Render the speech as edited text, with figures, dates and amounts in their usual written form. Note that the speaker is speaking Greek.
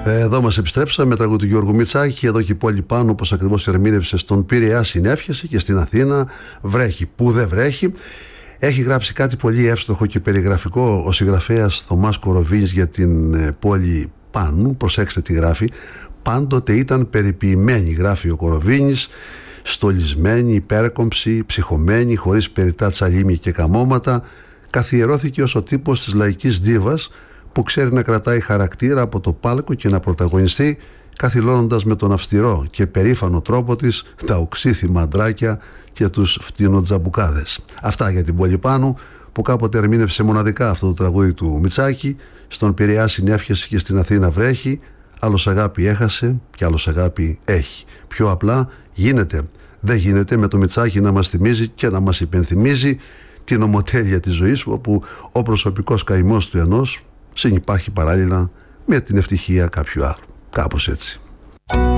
Εδώ μας επιστρέψαμε με τραγούδι του Γιώργου Μητσάκη. Εδώ και η πόλη πάνω, όπως ακριβώς ερμήνευσε, στον Πειραιά συνέφιασε και στην Αθήνα βρέχει. Που δεν βρέχει. Έχει γράψει κάτι πολύ εύστοχο και περιγραφικό ο συγγραφέας Θωμάς Κοροβίνης για την πόλη Πάνου. Προσέξτε τι γράφει. Πάντοτε ήταν περιποιημένη, γράφει ο Κοροβίνης, στολισμένη, υπέρκομψη, ψυχωμένη, χωρίς περιττά τσαλίμια και καμώματα. Καθιερώθηκε ως ο τύπος της λαϊκής ντίβας που ξέρει να κρατάει χαρακτήρα από το πάλκο και να πρωταγωνιστεί, καθυλώνοντας με τον αυστηρό και περήφανο τρόπο της τα οξύθιμα αντράκια και τους φτηνοτζαμπουκάδες. Αυτά για την πόλη Πάνου, που κάποτε ερμήνευσε μοναδικά αυτό το τραγούδι του Μητσάκη. Στον Πειραιά συνέφιασε και στην Αθήνα βρέχει. Άλλος αγάπη έχασε και άλλος αγάπη έχει. Πιο απλά γίνεται. Δεν γίνεται με το Μητσάκη να μας θυμίζει και να μας υπενθυμίζει την ομοτέλεια της ζωής, όπου ο προσωπικός καημός του ενός συνυπάρχει παράλληλα με την ευτυχία κάποιου άλλου. Κάπως έτσι.